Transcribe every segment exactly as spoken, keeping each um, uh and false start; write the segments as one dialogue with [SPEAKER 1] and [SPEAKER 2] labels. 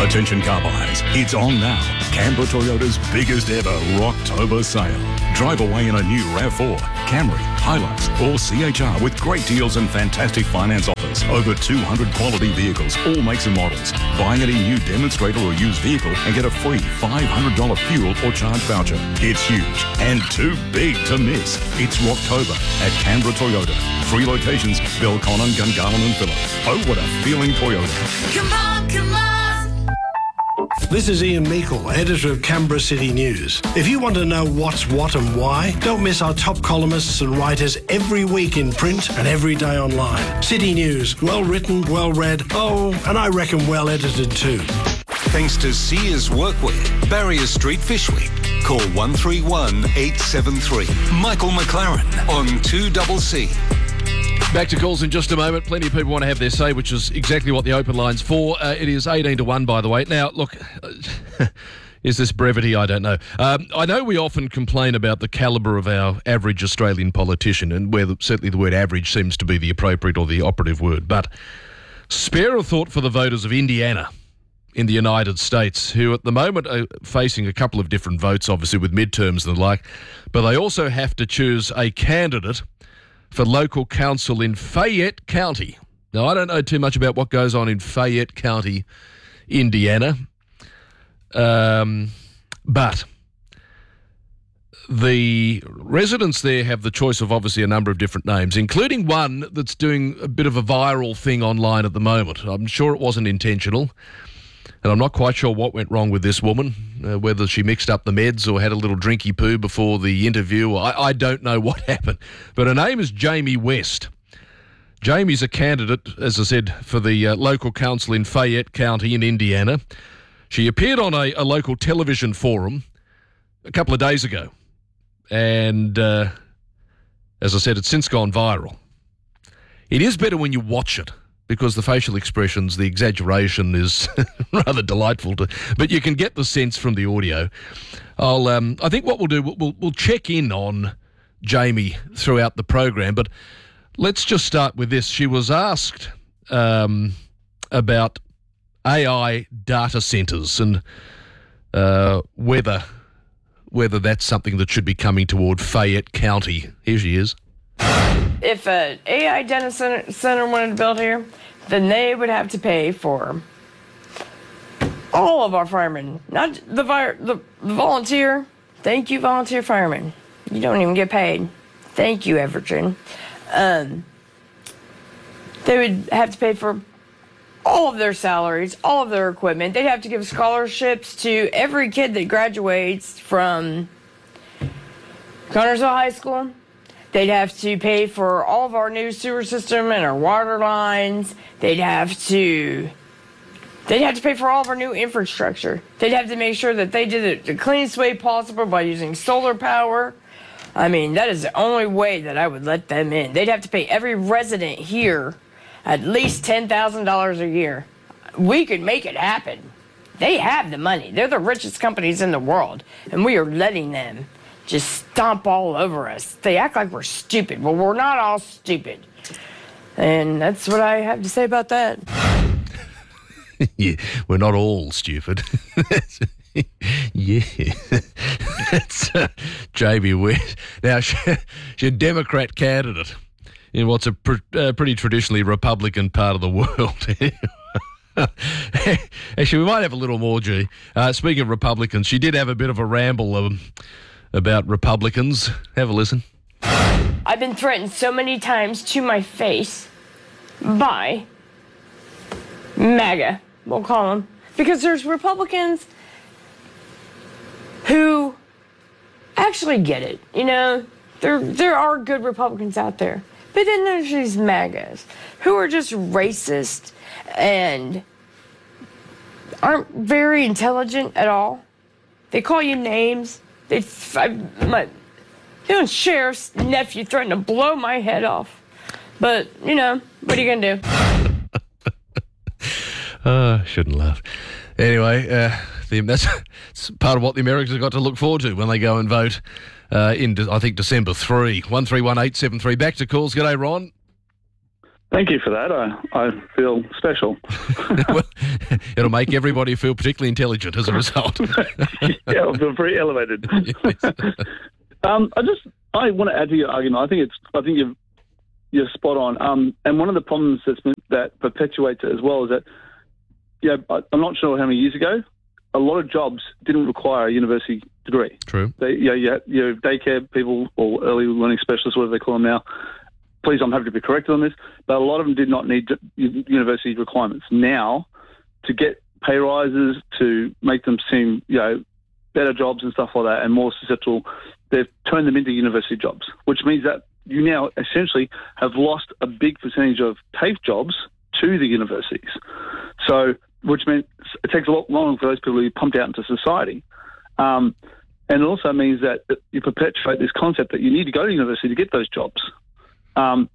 [SPEAKER 1] Attention car buyers, it's on now. Canberra Toyota's biggest ever Rocktober sale. Drive away in a new RAV four, Camry, Hilux or C H R with great deals and fantastic finance offers. Over two hundred quality vehicles, all makes and models. Buy any new demonstrator or used vehicle and get a free five hundred dollars fuel or charge voucher. It's huge and too big to miss. It's Rocktober at Canberra Toyota. Three locations, Belconnen, Gungahlin and Phillip. Oh, what a feeling Toyota.
[SPEAKER 2] Come on, come on.
[SPEAKER 3] This is Ian Meikle, editor of Canberra City News. If you want to know what's what and why, don't miss our top columnists and writers every week in print and every day online. City News, well written, well read, oh, and I reckon well edited too.
[SPEAKER 4] Thanks to Sears Workwear, Barrier Street, Fishwick. Call one three one, eight seven three. Michael McLaren on two C C.
[SPEAKER 5] Back to calls in just a moment. Plenty of people want to have their say, which is exactly what the open line's for. Uh, it is eighteen to one, by the way. Now, look, is this brevity? I don't know. Um, I know we often complain about the calibre of our average Australian politician, and where the, certainly the word average seems to be the appropriate or the operative word. But spare a thought for the voters of Indiana in the United States, who at the moment are facing a couple of different votes, obviously with midterms and the like, but they also have to choose a candidate for local council in Fayette County. Now, I don't know too much about what goes on in Fayette County, Indiana, um, but the residents there have the choice of obviously a number of different names, including one that's doing a bit of a viral thing online at the moment. I'm sure it wasn't intentional, and I'm not quite sure what went wrong with this woman, uh, whether she mixed up the meds or had a little drinky poo before the interview. I, I don't know what happened. But her name is Jamie West. Jamie's a candidate, as I said, for the uh, local council in Fayette County in Indiana. She appeared on a, a local television forum a couple of days ago. And, uh, as I said, it's since gone viral. It is better when you watch it, because the facial expressions, the exaggeration is rather delightful to, but you can get the sense from the audio. I'll, um, I think what we'll do, we'll, we'll check in on Jamie throughout the program, but let's just start with this. She was asked um, about A I data centres and uh, whether whether that's something that should be coming toward Fayette County. Here she is.
[SPEAKER 6] If an A I data center, center wanted to build here, then they would have to pay for all of our firemen, not the, fire, the, the volunteer. Thank you, volunteer firemen. You don't even get paid. Thank you, Everton. Um, they would have to pay for all of their salaries, all of their equipment. They'd have to give scholarships to every kid that graduates from Connersville High School. They'd have to pay for all of our new sewer system and our water lines. They'd have to, they'd have to pay for all of our new infrastructure. They'd have to make sure that they did it the cleanest way possible by using solar power. I mean, that is the only way that I would let them in. They'd have to pay every resident here at least ten thousand dollars a year. We could make it happen. They have the money. They're the richest companies in the world, and we are letting them just stomp all over us. They act like we're stupid. Well, we're not all stupid. And that's what I have to say about that.
[SPEAKER 5] Yeah, we're not all stupid. Yeah. That's uh, Jamie West. Now, she, she's a Democrat candidate in what's a pr- uh, pretty traditionally Republican part of the world. Actually, we might have a little more, G. Uh, speaking of Republicans, she did have a bit of a ramble um, about Republicans. Have a listen.
[SPEAKER 6] I've been threatened so many times to my face by MAGA, we'll call them, because there's Republicans who actually get it. You know, there there are good Republicans out there, but then there's these MAGAs who are just racist and aren't very intelligent at all. They call you names. They, I, my, you know, sheriff's nephew threatened to blow my head off. But, you know, what are you going to do?
[SPEAKER 5] Oh, I shouldn't laugh. Anyway, uh, the, that's, that's part of what the Americans have got to look forward to when they go and vote uh, in, I think, December third. one three one eight seven three. Back to calls. G'day, Ron.
[SPEAKER 2] Thank you for that. I, I feel special.
[SPEAKER 5] Well, it'll make everybody feel particularly intelligent as a result.
[SPEAKER 2] Yeah, I feel very elevated.
[SPEAKER 5] Yes.
[SPEAKER 2] um, I just I want to add to your argument. I think it's I think you've you're spot on. Um, and one of the problems that's been, that perpetuates it as well is that yeah, I'm not sure how many years ago, a lot of jobs didn't require a university degree.
[SPEAKER 5] True.
[SPEAKER 2] They, you know, you, you know, daycare people or early learning specialists, whatever they call them now. Please, I'm happy to be corrected on this, but a lot of them did not need university requirements. Now, to get pay rises, to make them seem, you know, better jobs and stuff like that, and more susceptible, they've turned them into university jobs, which means that you now essentially have lost a big percentage of TAFE jobs to the universities. So, which means it takes a lot longer for those people to be pumped out into society. Um, and it also means that you perpetuate this concept that you need to go to university to get those jobs. Um,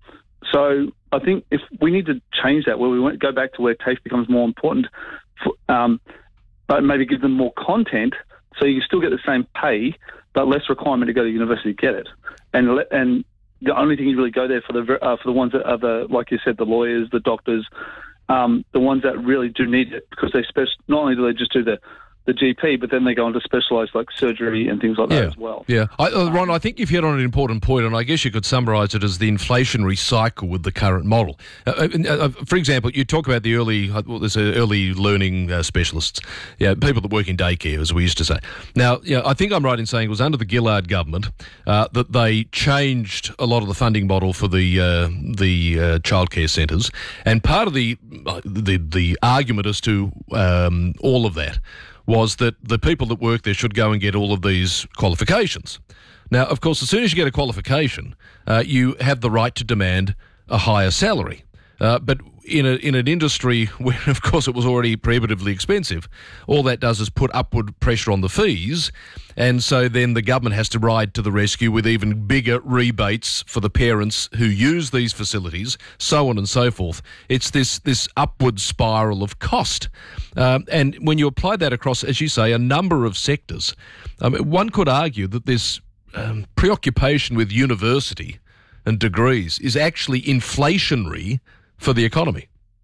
[SPEAKER 2] so I think if we need to change that, where we want to go back to where TAFE becomes more important, for, um, but maybe give them more content so you still get the same pay, but less requirement to go to university to get it. And let, and the only thing you really go there for the uh, for the ones that are the, like you said, the lawyers, the doctors, um, the ones that really do need it, because they spec- not only do they just do the the G P, but then they go on to specialise like surgery and things like
[SPEAKER 5] yeah,
[SPEAKER 2] that as well.
[SPEAKER 5] Yeah, I, uh, Ron, I think you've hit on an important point, and I guess you could summarise it as the inflationary cycle with the current model. Uh, uh, for example, you talk about the early, well, there's uh, early learning uh, specialists, yeah, people that work in daycare, as we used to say. Now, yeah, I think I'm right in saying it was under the Gillard government uh, that they changed a lot of the funding model for the uh, the uh, childcare centres, and part of the uh, the the argument as to um, all of that was that the people that work there should go and get all of these qualifications. Now, of course, as soon as you get a qualification, uh, you have the right to demand a higher salary. Uh, but in a in an industry where, of course, it was already prohibitively expensive, all that does is put upward pressure on the fees, and so then the government has to ride to the rescue with even bigger rebates for the parents who use these facilities, so on and so forth. It's this this upward spiral of cost. Um, and when you apply that across, as you say, a number of sectors, um, one could argue that this um, preoccupation with university and degrees is actually inflationary for the economy.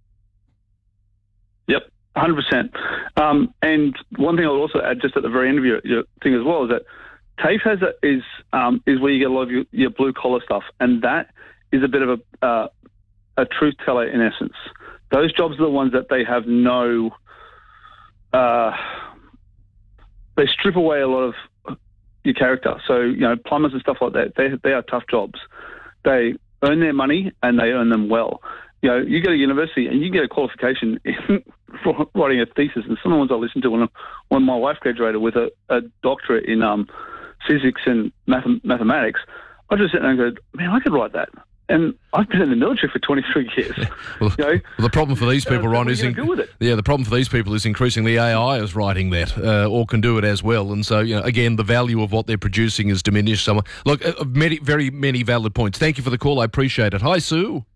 [SPEAKER 2] Yep, one hundred percent. Um, and one thing I'll also add just at the very end of your, your thing as well is that TAFE has a, is um, is where you get a lot of your, your blue collar stuff, and that is a bit of a uh, a truth teller in essence. Those jobs are the ones that they have no. Uh, they strip away a lot of your character. So you know, plumbers and stuff like that. They they are tough jobs. They earn their money and they earn them well. You know, you go to university and you get a qualification in writing a thesis. And some of the ones I listened to when, when my wife graduated with a, a doctorate in um, physics and math, mathematics, I just sit there and go, man, I could write that. And I've been in the military for twenty-three years.
[SPEAKER 5] well,
[SPEAKER 2] you know,
[SPEAKER 5] well, the problem for these people,
[SPEAKER 2] uh,
[SPEAKER 5] Ron, is in, yeah, the problem for these people is increasingly A I is writing that, uh, or can do it as well. And so, you know, again, the value of what they're producing is diminished somewhat. Look, uh, many, very many valid points. Thank you for the call. I appreciate it. Hi, Sue.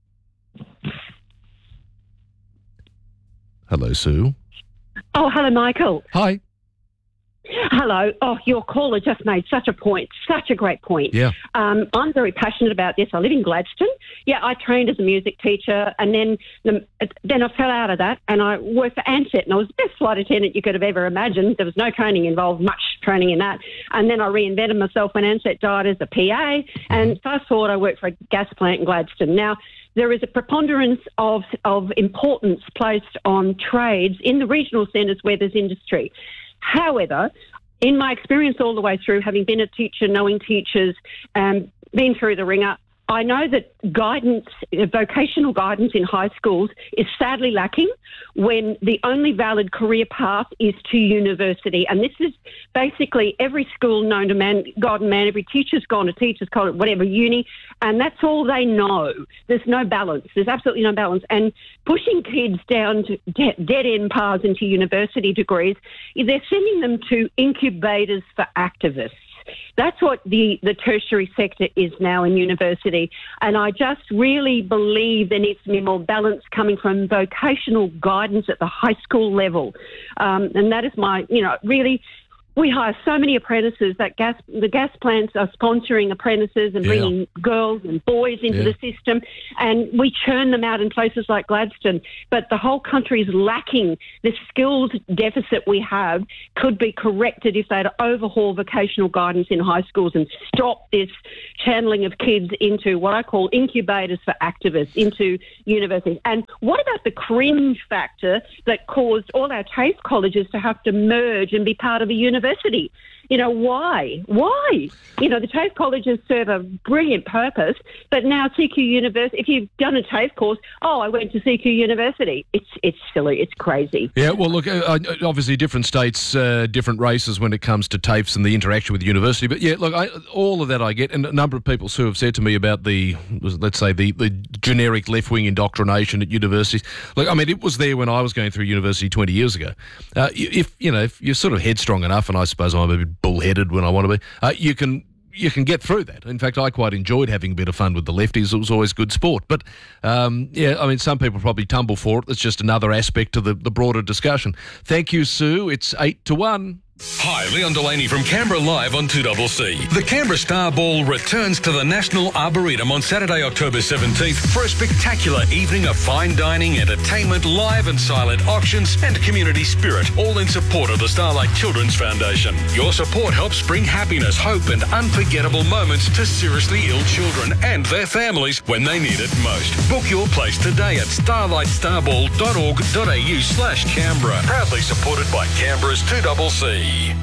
[SPEAKER 5] Hello, Sue.
[SPEAKER 7] Oh, hello, Michael.
[SPEAKER 5] Hi.
[SPEAKER 7] Hello. Oh, your caller just made such a point, such a great point.
[SPEAKER 5] Yeah.
[SPEAKER 7] Um, I'm very passionate about this. I live in Gladstone. Yeah, I trained as a music teacher, and then then I fell out of that, and I worked for Ansett, and I was the best flight attendant you could have ever imagined. There was no training involved, much training in that. And then I reinvented myself when Ansett died as a P A, and fast forward, I worked for a gas plant in Gladstone. Now, there is a preponderance of, of importance placed on trades in the regional centres where there's industry. However, in my experience all the way through, having been a teacher, knowing teachers, um, been through the ringer, I know that guidance, vocational guidance in high schools is sadly lacking when the only valid career path is to university. And this is basically every school known to man, God and man, every teacher's gone to teacher's college, whatever, uni, and that's all they know. There's no balance. There's absolutely no balance. And pushing kids down to de- dead-end paths into university degrees, they're sending them to incubators for activists. That's what the, the tertiary sector is now in university. And I just really believe there needs to be more balance coming from vocational guidance at the high school level. Um, and that is my, you know, really, we hire so many apprentices that gas the gas plants are sponsoring apprentices and bringing
[SPEAKER 5] Yeah.
[SPEAKER 7] girls and boys into
[SPEAKER 5] Yeah.
[SPEAKER 7] the system, and we churn them out in places like Gladstone. But the whole country is lacking. The skills deficit we have could be corrected if they'd overhaul vocational guidance in high schools and stop this channeling of kids into what I call incubators for activists, into universities. And what about the cringe factor that caused all our TAFE colleges to have to merge and be part of a university? You know, why? Why? You know, the TAFE colleges serve a brilliant purpose, but now C Q University, if you've done a TAFE course, oh, I went to C Q University. It's it's silly. It's crazy.
[SPEAKER 5] Yeah, well, look, uh, obviously different states, uh, different races when it comes to TAFEs and the interaction with the university. But, yeah, look, I, all of that I get. And a number of people who have said to me about the, let's say, the, the generic left-wing indoctrination at universities. Look, I mean, it was there when I was going through university twenty years ago. Uh, if, you know, if you're sort of headstrong enough, and I suppose I'm a bit bullheaded when I want to be, uh, you can you can get through that. In fact, I quite enjoyed having a bit of fun with the lefties. It was always good sport. But, um, yeah, I mean, some people probably tumble for it. That's just another aspect to the, the broader discussion. Thank you, Sue. It's eight to one.
[SPEAKER 4] Hi, Leon Delaney from Canberra Live on two C C. The Canberra Star Ball returns to the National Arboretum on Saturday, October seventeenth for a spectacular evening of fine dining, entertainment, live and silent auctions and community spirit, all in support of the Starlight Children's Foundation. Your support helps bring happiness, hope and unforgettable moments to seriously ill children and their families when they need it most. Book your place today at starlight starball dot org dot a u slash Canberra. Proudly supported by Canberra's two C C.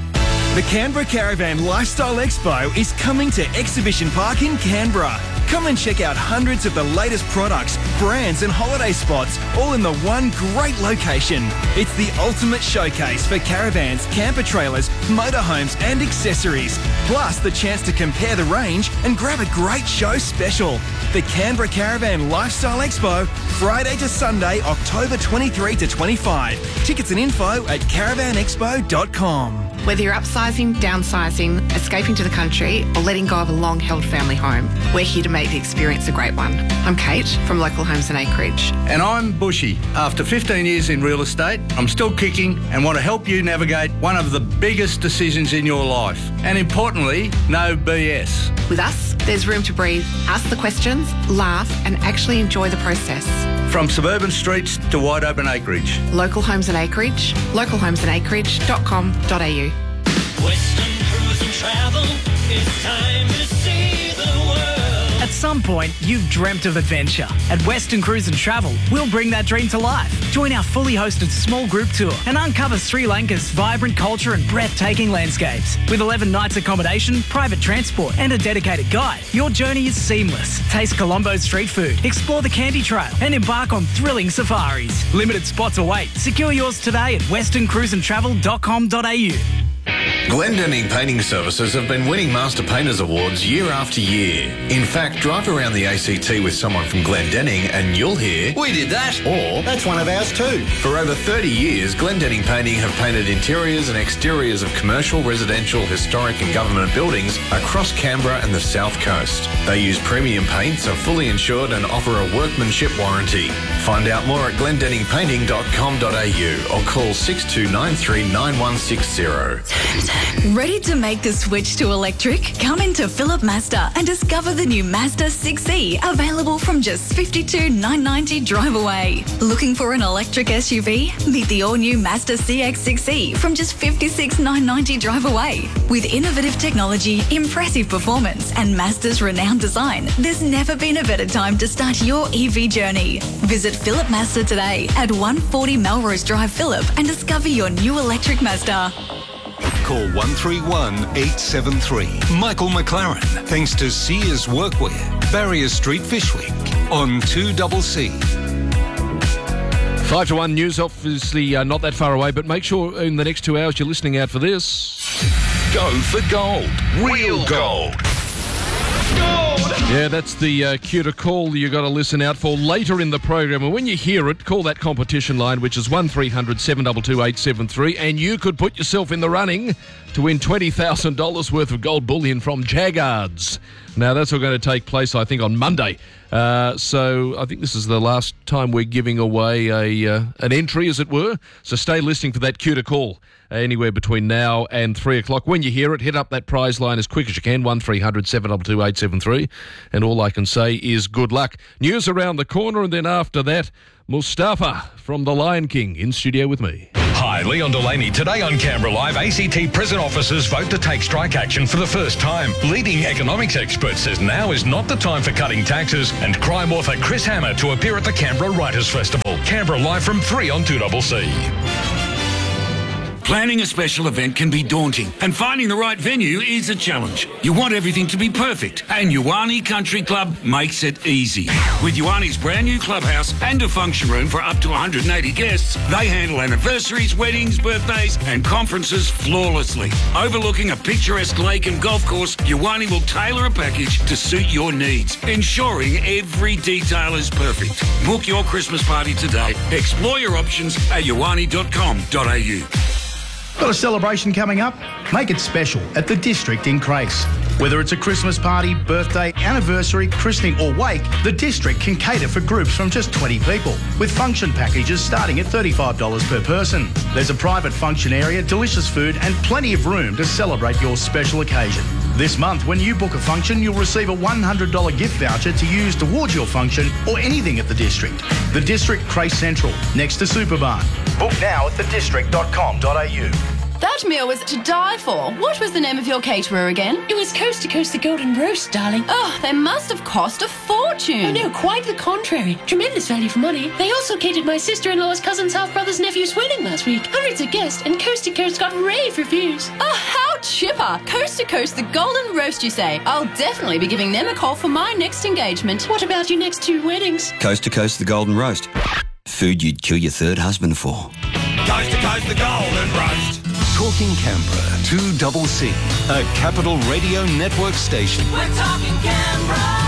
[SPEAKER 8] The Canberra Caravan Lifestyle Expo is coming to Exhibition Park in Canberra. Come and check out hundreds of the latest products, brands and holiday spots, all in the one great location. It's the ultimate showcase for caravans, camper trailers, motorhomes and accessories. Plus the chance to compare the range and grab a great show special. The Canberra Caravan Lifestyle Expo, Friday to Sunday, October twenty-third to twenty-fifth. Tickets and info at caravan expo dot com.
[SPEAKER 9] Whether you're upsizing, downsizing, escaping to the country, or letting go of a long-held family home, we're here to make the experience a great one. I'm Kate from Local Homes and Acreage.
[SPEAKER 10] And I'm Bushy. After fifteen years in real estate, I'm still kicking and want to help you navigate one of the biggest decisions in your life. And importantly, no B S.
[SPEAKER 9] With us, there's room to breathe, ask the questions, laugh, and actually enjoy the process.
[SPEAKER 10] From suburban streets to wide open acreage.
[SPEAKER 9] Local Homes and Acreage, local homes and acreage dot com dot a u.
[SPEAKER 11] Western Cruise and Travel, it's time to see the world.
[SPEAKER 12] At some point, you've dreamt of adventure. At Western Cruise and Travel, we'll bring that dream to life. Join our fully hosted small group tour and uncover Sri Lanka's vibrant culture and breathtaking landscapes. With eleven nights accommodation, private transport and a dedicated guide, your journey is seamless. Taste Colombo's street food, explore the Candy Trail and embark on thrilling safaris. Limited spots await. Secure yours today at western cruise and travel dot com dot a u.
[SPEAKER 13] Glendinning Painting Services have been winning Master Painters Awards year after year. In fact, drive around the A C T with someone from Glendinning and you'll hear, "We did that," or "That's one of ours too." For over thirty years, Glendinning Painting have painted interiors and exteriors of commercial, residential, historic and government buildings across Canberra and the South Coast. They use premium paints, are fully insured and offer a workmanship warranty. Find out more at glendinning painting dot com dot a u or call six two nine three nine one six zero.
[SPEAKER 14] Ready to make the switch to electric? Come into Philip Mazda and discover the new Mazda six E, available from just fifty-two thousand nine hundred ninety dollars drive away. Looking for an electric S U V? Meet the all-new Mazda C X six E from just fifty-six thousand nine hundred ninety dollars drive away. With innovative technology, impressive performance and Mazda's renowned design, there's never been a better time to start your E V journey. Visit Philip Mazda today at one forty Melrose Drive, Phillip, and discover your new electric Mazda.
[SPEAKER 4] Call one three one eight seven three. Michael McLaren, thanks to Sears Workwear, Barrier Street, Fishwick, on two C C.
[SPEAKER 5] Five to one news, obviously uh, not that far away, but make sure in the next two hours you're listening out for this.
[SPEAKER 1] Go for gold. Real gold.
[SPEAKER 5] Yeah, that's the uh, cue to call you got to listen out for later in the program. And when you hear it, call that competition line, which is one three hundred seven two two eight seven three, and you could put yourself in the running to win twenty thousand dollars worth of gold bullion from Jaggards. Now, that's all going to take place, I think, on Monday Uh, so I think this is the last time we're giving away a uh, an entry, as it were. So stay listening for that cue to call uh, anywhere between now and three o'clock. When you hear it, hit up that prize line as quick as you can, one three hundred seven two two eight seven three. And all I can say is good luck. News around the corner, and then after that, Mustafa from The Lion King in studio with me.
[SPEAKER 4] Hi, Leon Delaney. Today on Canberra Live, A C T prison officers vote to take strike action for the first time. Leading economics expert says now is not the time for cutting taxes, and crime author Chris Hammer to appear at the Canberra Writers' Festival. Canberra Live from three on two C C.
[SPEAKER 15] Planning a special event can be daunting, and finding the right venue is a challenge. You want everything to be perfect, and Ioane Country Club makes it easy. With Ioane's brand new clubhouse and a function room for up to one hundred eighty guests, they handle anniversaries, weddings, birthdays, and conferences flawlessly. Overlooking a picturesque lake and golf course, Ioane will tailor a package to suit your needs, ensuring every detail is perfect. Book your Christmas party today. Explore your options at ioane dot com dot a u.
[SPEAKER 16] Got a celebration coming up? Make it special at the District in Crace. Whether it's a Christmas party, birthday, anniversary, christening or wake, the District can cater for groups from just twenty people, with function packages starting at thirty-five dollars per person. There's a private function area, delicious food and plenty of room to celebrate your special occasion. This month, when you book a function, you'll receive a one hundred dollars gift voucher to use towards your function or anything at the District. The District, Crace Central, next to Superbarn. Book now at the district dot com dot a u.
[SPEAKER 17] That meal was to die for. What was the name of your caterer again?
[SPEAKER 18] It was Coast to Coast the Golden Roast, darling.
[SPEAKER 17] Oh, they must have cost a fortune.
[SPEAKER 18] Oh, no, quite the contrary. Tremendous value for money. They also catered my sister-in-law's cousin's half-brother's nephew's wedding last week. Hundreds of guests, and Coast to Coast got rave reviews.
[SPEAKER 17] Oh, how chipper. Coast to Coast the Golden Roast, you say? I'll definitely be giving them a call for my next engagement.
[SPEAKER 18] What about your next two weddings?
[SPEAKER 19] Coast to Coast the Golden Roast. Food you'd kill your third husband for.
[SPEAKER 15] Coast to Coast the Golden Roast.
[SPEAKER 20] Talking Canberra, two C C, a Capital Radio Network station.
[SPEAKER 11] We're talking Canberra.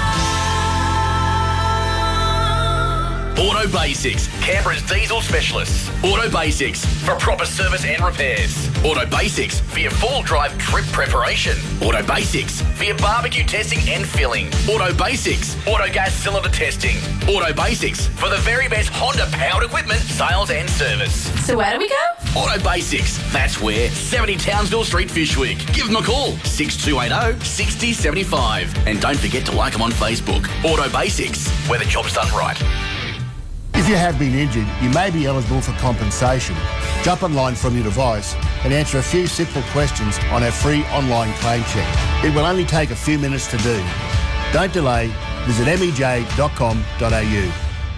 [SPEAKER 21] Auto Basics, Canberra's diesel specialists. Auto Basics, for proper service and repairs. Auto Basics, for your full drive trip preparation. Auto Basics, for your barbecue testing and filling. Auto Basics, auto gas cylinder testing. Auto Basics, for the very best Honda powered equipment, sales and service.
[SPEAKER 17] So where do we go?
[SPEAKER 21] Auto Basics, that's where, seventy Townsville Street, Fyshwick. Give them a call, six two eight zero, six zero seven five. And don't forget to like them on Facebook. Auto Basics, where the job's done right.
[SPEAKER 22] If you have been injured, you may be eligible for compensation. Jump online from your device and answer a few simple questions on our free online claim check. It will only take a few minutes to do. Don't delay. Visit m e j dot com dot a u.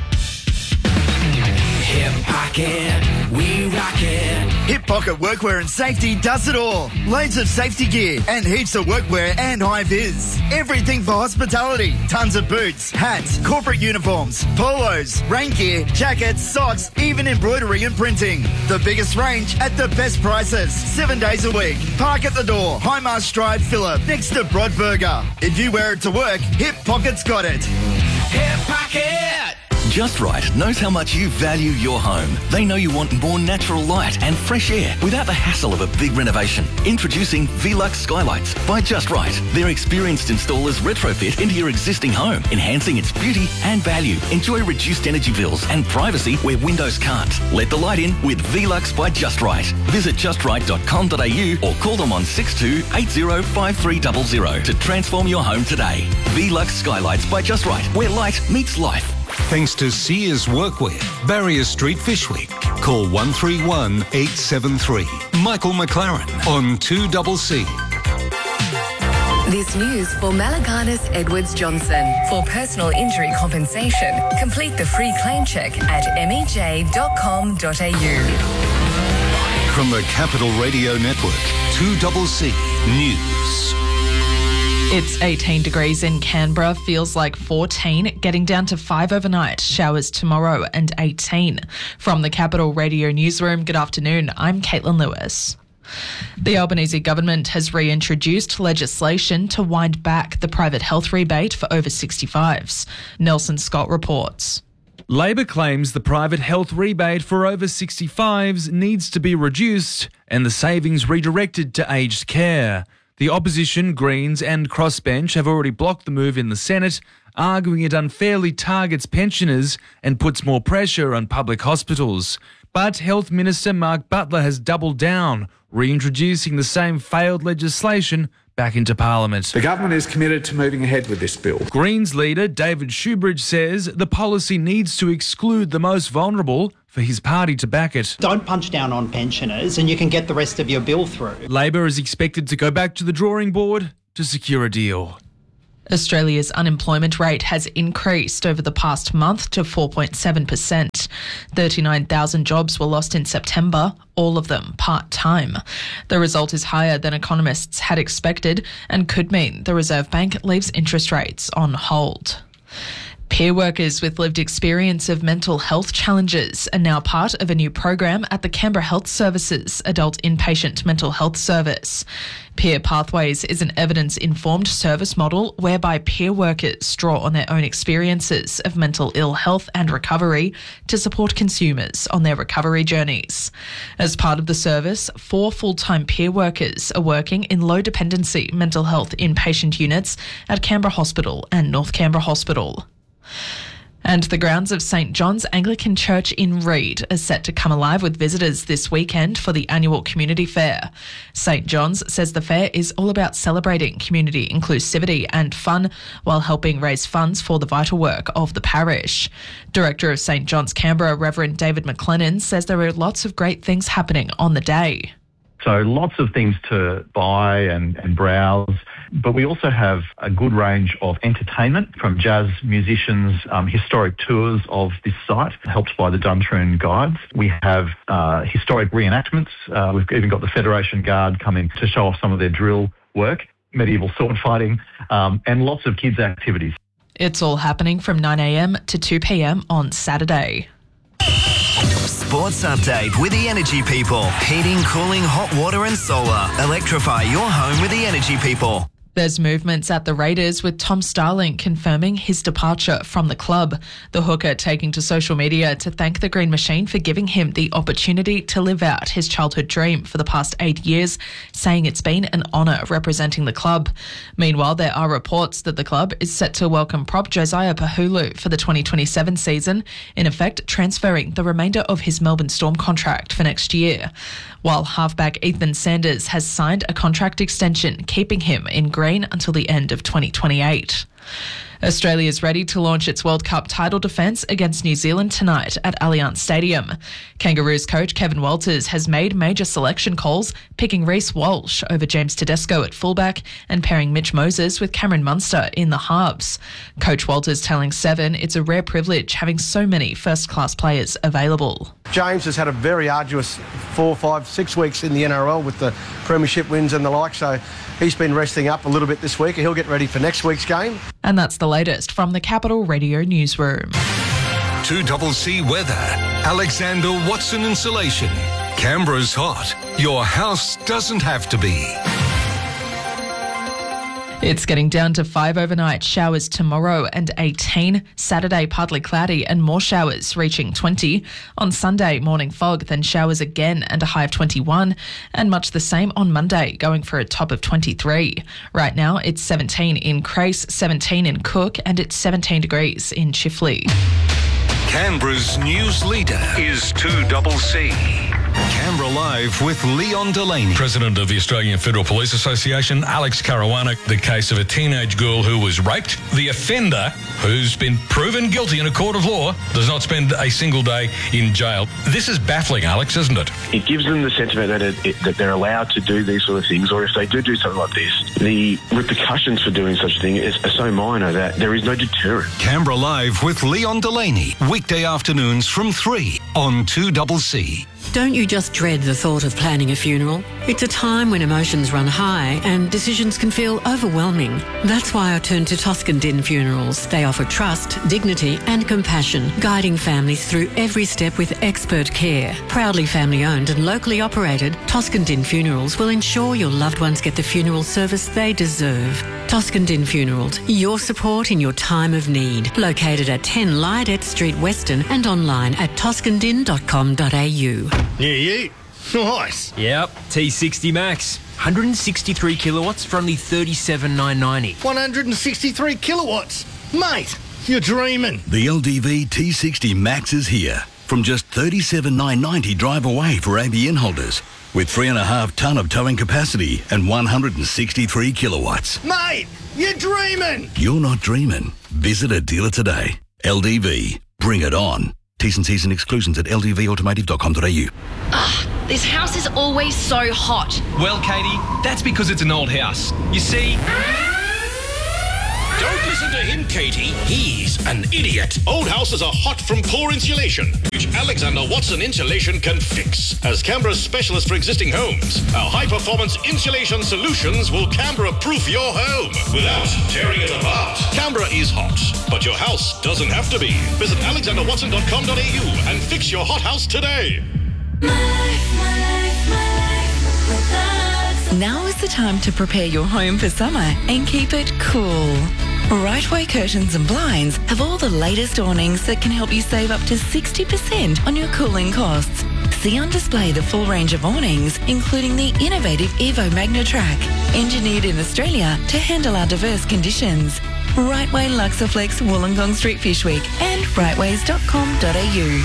[SPEAKER 11] Hip Pocket, we rock it.
[SPEAKER 23] Hip Pocket Workwear and Safety does it all. Loads of safety gear and heaps of workwear and high-vis. Everything for hospitality. Tons of boots, hats, corporate uniforms, polos, rain gear, jackets, socks, even embroidery and printing. The biggest range at the best prices. Seven days a week. Park at the door. Highmarsh Drive, Phillip, next to Broadburger. If you wear it to work, Hip Pocket's got it.
[SPEAKER 11] Hip Pocket.
[SPEAKER 24] Just Right knows how much you value your home. They know you want more natural light and fresh air without the hassle of a big renovation. Introducing Velux Skylights by Just Right. Their experienced installers retrofit into your existing home, enhancing its beauty and value. Enjoy reduced energy bills and privacy where windows can't. Let the light in with Velux by Just Right. Visit just right dot com dot a u or call them on six two eight zero five three zero zero to transform your home today. Velux Skylights by Just Right, where light meets life.
[SPEAKER 20] Thanks to Sears Workwear, Barrier Street, Fyshwick. Call one three one eight seven three. Michael McLaren on two C C.
[SPEAKER 25] This news for Malaganas Edwards Johnson. For personal injury compensation, complete the free claim check at m e j dot com dot a u.
[SPEAKER 20] From the Capital Radio Network, two C C News.
[SPEAKER 26] It's eighteen degrees in Canberra, feels like fourteen, getting down to five overnight, showers tomorrow and eighteen. From the Capital Radio Newsroom, good afternoon, I'm Caitlin Lewis. The Albanese government has reintroduced legislation to wind back the private health rebate for over sixty-fives. Nelson Scott reports.
[SPEAKER 27] Labor claims the private health rebate for over sixty-fives needs to be reduced and the savings redirected to aged care. The opposition, Greens and Crossbench have already blocked the move in the Senate arguing it unfairly targets pensioners and puts more pressure on public hospitals. But Health Minister Mark Butler has doubled down, reintroducing the same failed legislation back into Parliament.
[SPEAKER 2] The government is committed to moving ahead with this bill.
[SPEAKER 27] Greens leader David Shoebridge says the policy needs to exclude the most vulnerable for his party to back it.
[SPEAKER 3] Don't punch down on pensioners and you can get the rest of your bill through.
[SPEAKER 27] Labor is expected to go back to the drawing board to secure a deal.
[SPEAKER 26] Australia's unemployment rate has increased over the past month to four point seven percent. thirty-nine thousand jobs were lost in September, all of them part-time. The result is higher than economists had expected and could mean the Reserve Bank leaves interest rates on hold. Peer workers with lived experience of mental health challenges are now part of a new program at the Canberra Health Services Adult Inpatient Mental Health Service. Peer Pathways is an evidence-informed service model whereby peer workers draw on their own experiences of mental ill health and recovery to support consumers on their recovery journeys. As part of the service, four full-time peer workers are working in low-dependency mental health inpatient units at Canberra Hospital and North Canberra Hospital. And the grounds of St John's Anglican Church in Reid are set to come alive with visitors this weekend for the annual community fair. St John's says the fair is all about celebrating community inclusivity and fun while helping raise funds for the vital work of the parish. Director of St John's Canberra, Reverend David McLennan, says there are lots of great things happening on the day.
[SPEAKER 6] So lots of things to buy and, and browse, but we also have a good range of entertainment from jazz musicians, um, historic tours of this site, helped by the Duntroon Guides. We have uh, historic reenactments. Uh, we've even got the Federation Guard coming to show off some of their drill work, medieval sword fighting, um, and lots of kids' activities.
[SPEAKER 26] It's all happening from nine a m to two p m on Saturday.
[SPEAKER 7] Sports update with the Energy People. Heating, cooling, hot water and solar. Electrify your home with the Energy People.
[SPEAKER 26] There's movements at the Raiders with Tom Starling confirming his departure from the club. The hooker taking to social media to thank the Green Machine for giving him the opportunity to live out his childhood dream for the past eight years, saying it's been an honour representing the club. Meanwhile, there are reports that the club is set to welcome prop Josiah Pahulu for the twenty twenty-seven season, in effect transferring the remainder of his Melbourne Storm contract for next year. While halfback Ethan Sanders has signed a contract extension, keeping him in green until the end of twenty twenty-eight. Australia is ready to launch its World Cup title defence against New Zealand tonight at Allianz Stadium. Kangaroos coach Kevin Walters has made major selection calls, picking Reece Walsh over James Tedesco at fullback and pairing Mitch Moses with Cameron Munster in the halves. Coach Walters telling Seven it's a rare privilege having so many first-class players available.
[SPEAKER 8] James has had a very arduous four, five, six weeks in the N R L with the premiership wins and the like, so he's been resting up a little bit this week and he'll get ready for next week's game.
[SPEAKER 26] And that's the latest from the Capital Radio Newsroom.
[SPEAKER 20] two C C weather. Alexander Watson Insulation. Canberra's hot. Your house doesn't have to be.
[SPEAKER 26] It's getting down to five overnight, showers tomorrow and eighteen. Saturday, partly cloudy and more showers reaching twenty. On Sunday, morning fog, then showers again and a high of twenty-one. And much the same on Monday, going for a top of twenty-three. Right now, it's seventeen in Crace, seventeen in Cook, and it's seventeen degrees in Chifley.
[SPEAKER 20] Canberra's news leader is two C C. Canberra Live with Leon Delaney.
[SPEAKER 4] President of the Australian Federal Police Association, Alex Caruana, the case of a teenage girl who was raped. The offender, who's been proven guilty in a court of law, does not spend a single day in jail. This is baffling, Alex, isn't it?
[SPEAKER 9] It gives them the sentiment that, it, it, that they're allowed to do these sort of things, or if they do do something like this, the repercussions for doing such a thing is, are so minor that there is no deterrent.
[SPEAKER 20] Canberra Live with Leon Delaney, weekday afternoons from three on two C C.
[SPEAKER 10] Don't you just dread the thought of planning a funeral? It's a time when emotions run high and decisions can feel overwhelming. That's why I turn to Toscan Din Funerals. They offer trust, dignity and compassion, guiding families through every step with expert care. Proudly family owned and locally operated, Toscan Din Funerals will ensure your loved ones get the funeral service they deserve. Toscan Din Funerals, your support in your time of need. Located at ten Lydette Street, Weston, and online at toscan din dot com dot a u.
[SPEAKER 28] Yeah, you. Nice.
[SPEAKER 29] Yep, T sixty Max. one hundred sixty-three kilowatts for only thirty-seven thousand nine hundred ninety.
[SPEAKER 28] one hundred sixty-three kilowatts. Mate, you're dreaming.
[SPEAKER 1] The L D V T sixty Max is here from just thirty-seven thousand nine hundred ninety drive away for A B N holders with three and a half tonne of towing capacity and one hundred sixty-three kilowatts.
[SPEAKER 28] Mate, you're dreaming.
[SPEAKER 1] You're not dreaming. Visit a dealer today. L D V, bring it on. T's and C's and exclusions at l d v automotive dot com dot a u.
[SPEAKER 5] Ugh, this house is always so hot.
[SPEAKER 29] Well, Katie, that's because it's an old house. You see...
[SPEAKER 12] Don't listen to him, Katie. He's an idiot. Old houses are hot from poor insulation, which Alexander Watson Insulation can fix. As Canberra's specialist for existing homes, our high-performance insulation solutions will Canberra-proof your home without tearing it apart. Canberra is hot, but your house doesn't have to be. Visit alexander watson dot com dot a u and fix your hot house today.
[SPEAKER 25] Now is the time to prepare your home for summer and keep it cool. Rightway Curtains and Blinds have all the latest awnings that can help you save up to sixty percent on your cooling costs. See on display the full range of awnings, including the innovative Evo MagnaTrack, engineered in Australia to handle our diverse conditions. Rightway Luxaflex Wollongong Street Fish Week and rightways dot com dot a u.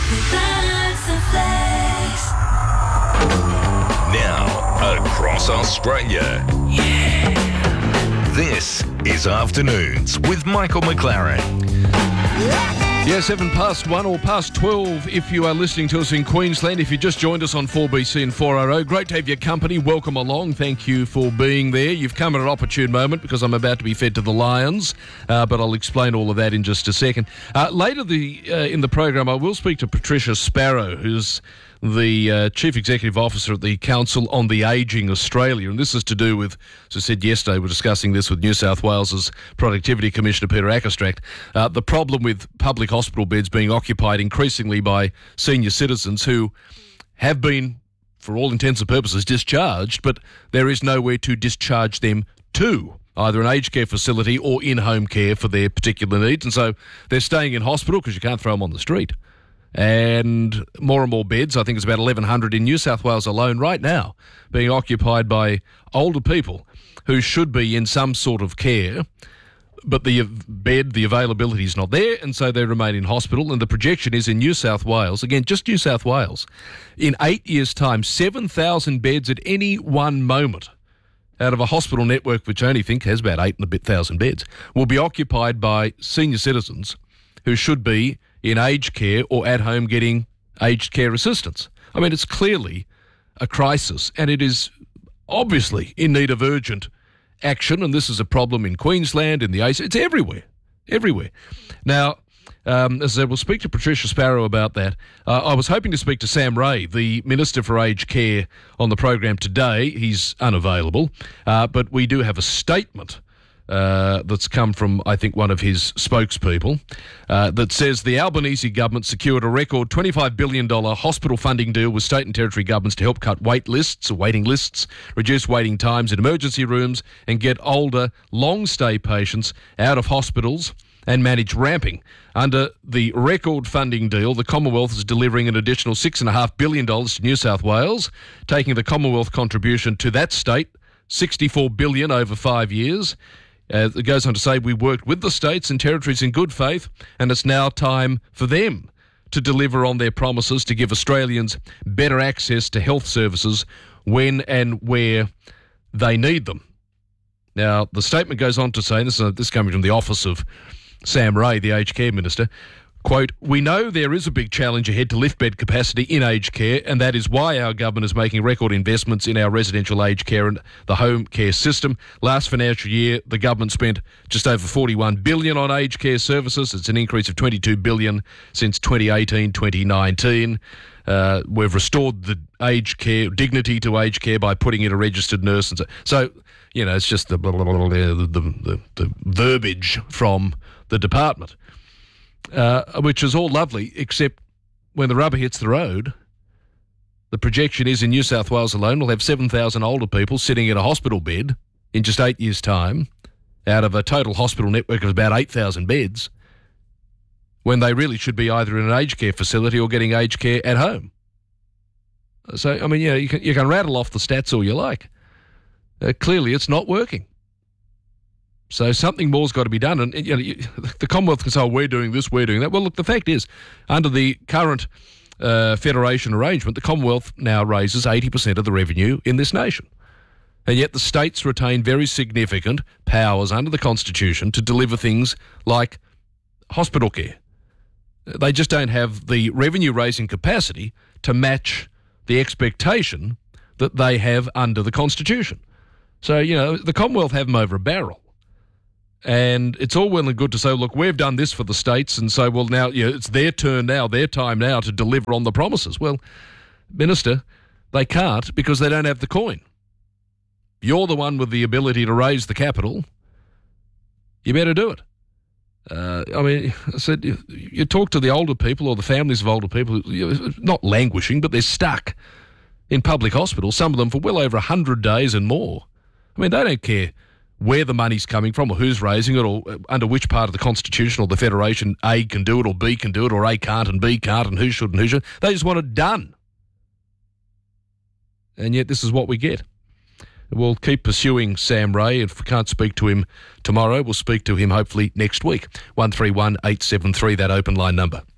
[SPEAKER 13] Now, across Australia. Yeah. This is Afternoons with Michael McLaren.
[SPEAKER 14] Yeah, seven past one or past twelve if you are listening to us in Queensland. If you just joined us on four B C and four R O, great to have your company. Welcome along. Thank you for being there. You've come at an opportune moment because I'm about to be fed to the lions, uh, but I'll explain all of that in just a second. Uh, later the uh, in the program, I will speak to Patricia Sparrow, who's the uh, Chief Executive Officer at the Council on the Ageing Australia. And this is to do with, as I said yesterday, we're discussing this with New South Wales's Productivity Commissioner Peter Ackerstract, uh, the problem with public hospital beds being occupied increasingly by senior citizens who have been, for all intents and purposes, discharged, but there is nowhere to discharge them to, either an aged care facility or in-home care for their particular needs. And so they're staying in hospital because you can't throw them on the street. And more and more beds, I think it's about eleven hundred in New South Wales alone right now, being occupied by older people who should be in some sort of care, but the bed, the availability is not there, and so they remain in hospital. And the projection is in New South Wales, again, just New South Wales, in eight years' time, seven thousand beds at any one moment out of a hospital network which I only think has about eight and a bit thousand beds, will be occupied by senior citizens who should be in aged care or at home getting aged care assistance. I mean, it's clearly a crisis, and it is obviously in need of urgent action, and this is a problem in Queensland, in the A C. It's everywhere, everywhere. Now, um, as I said, we'll speak to Patricia Sparrow about that. Uh, I was hoping to speak to Sam Ray, the Minister for Aged Care, on the program today. He's unavailable, uh, but we do have a statement Uh, that's come from, I think, one of his spokespeople, uh, that says the Albanese government secured a record twenty-five billion dollars hospital funding deal with state and territory governments to help cut wait lists, or waiting lists, reduce waiting times in emergency rooms, and get older, long-stay patients out of hospitals and manage ramping. Under the record funding deal, the Commonwealth is delivering an additional six point five billion dollars to New South Wales, taking the Commonwealth contribution to that state, sixty-four billion dollars over five years. Uh, it goes on to say, we worked with the states and territories in good faith, and it's now time for them to deliver on their promises to give Australians better access to health services when and where they need them. Now, the statement goes on to say, and this is, this is coming from the office of Sam Ray, the Aged Care Minister, quote, we know there is a big challenge ahead to lift bed capacity in aged care, and that is why our government is making record investments in our residential aged care and the home care system. Last financial year, the government spent just over forty-one billion dollars on aged care services. It's an increase of twenty-two billion dollars since twenty eighteen twenty nineteen. Uh, we've restored the aged care, dignity to aged care by putting in a registered nurse. And so, so you know, it's just the, blah, blah, blah, the, the, the, the verbiage from the department. Uh, which is all lovely, except when the rubber hits the road, the projection is in New South Wales alone, we'll have seven thousand older people sitting in a hospital bed in just eight years' time, out of a total hospital network of about eight thousand beds, when they really should be either in an aged care facility or getting aged care at home. So, I mean, you know, you can, you can rattle off the stats all you like. Uh, clearly, it's not working. So something more's got to be done. And you know, you, the Commonwealth can say, oh, we're doing this, we're doing that. Well, look, the fact is, under the current uh, federation arrangement, the Commonwealth now raises eighty percent of the revenue in this nation. And yet the states retain very significant powers under the Constitution to deliver things like hospital care. They just don't have the revenue-raising capacity to match the expectation that they have under the Constitution. So, you know, the Commonwealth have them over a barrel. And it's all well and good to say, look, we've done this for the states, and so, well, now, you know, it's their turn now, their time now to deliver on the promises. Well, Minister, they can't because they don't have the coin. You're the one with the ability to raise the capital. You better do it. Uh, I mean, I said, you, you talk to the older people or the families of older people, not languishing, but they're stuck in public hospitals, some of them for well over one hundred days and more. I mean, they don't care where the money's coming from or who's raising it or under which part of the Constitution or the Federation A can do it or B can do it or A can't and B can't and who should and who should. They just want it done. And yet this is what we get. We'll keep pursuing Sam Ray. If we can't speak to him tomorrow, we'll speak to him hopefully next week. one three one eight seven three, that open line number.